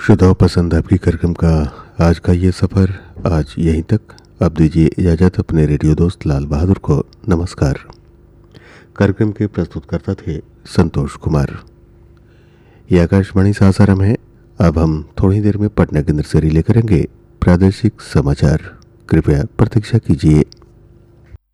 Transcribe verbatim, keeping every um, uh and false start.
श्रोताओं, पसंद आपकी कार्यक्रम का आज का ये सफ़र आज यहीं तक। अब दीजिए इजाज़त अपने रेडियो दोस्त लाल बहादुर को। नमस्कार। कार्यक्रम के प्रस्तुतकर्ता थे संतोष कुमार। ये आकाशवाणी सासाराम है। अब हम थोड़ी देर में पटना केंद्र से रिले करेंगे प्रादेशिक समाचार। कृपया प्रतीक्षा कीजिए।